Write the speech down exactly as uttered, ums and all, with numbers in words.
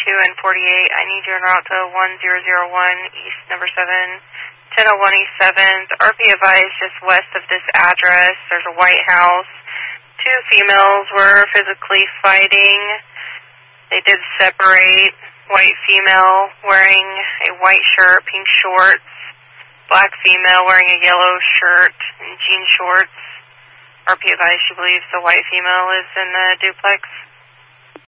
forty-two and forty-eight. I need you en route to one zero zero one East number seven, ten oh one East seventh. R P advised just west of this address. There's a white house. Two females were physically fighting. They did separate. White female wearing a white shirt, pink shorts. Black female wearing a yellow shirt and jean shorts. R P advised she believes the white female is in the duplex.